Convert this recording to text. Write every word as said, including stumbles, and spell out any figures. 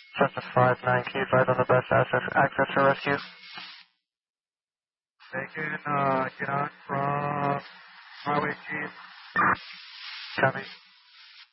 Cessna five nine, can you advise on the best access, access for rescue? They can uh, get on from Highway G. Copy.